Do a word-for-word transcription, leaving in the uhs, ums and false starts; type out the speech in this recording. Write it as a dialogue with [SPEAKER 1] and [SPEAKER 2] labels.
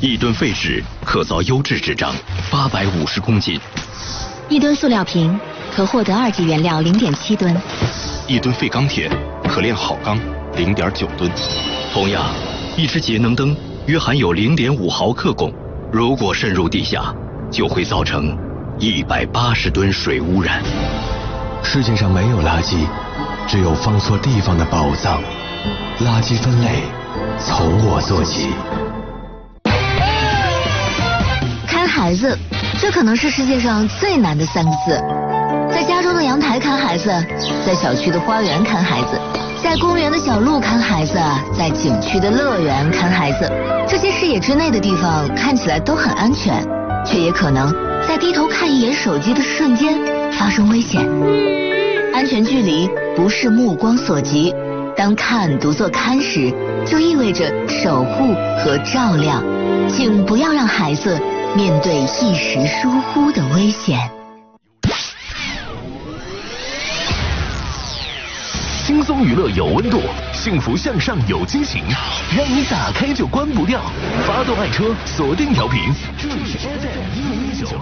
[SPEAKER 1] 一吨废纸可造优质纸张八百五十公斤，
[SPEAKER 2] 一吨塑料瓶可获得二级原料零点七吨，
[SPEAKER 1] 一吨废钢铁可炼好钢零点九吨。同样，一只节能灯约含有零点五毫克汞，如果渗入地下，就会造成一百八十吨水污染。
[SPEAKER 3] 世界上没有垃圾，只有放错地方的宝藏。垃圾分类从我做起。
[SPEAKER 2] 看孩子，这可能是世界上最难的三个字。在家中的阳台看孩子，在小区的花园看孩子，在公园的小路看孩子，在景区的乐园看孩子。这些视野之内的地方看起来都很安全，却也可能在低头看一眼手机的瞬间发生危险。安全距离不是目光所及，当看读作看时，就意味着守护和照料。请不要让孩子面对一时疏忽的危险。
[SPEAKER 4] 轻松娱乐有温度，幸福向上有惊喜，让你打开就关不掉。发动爱车，锁定调频，这里是 F M 一零一九。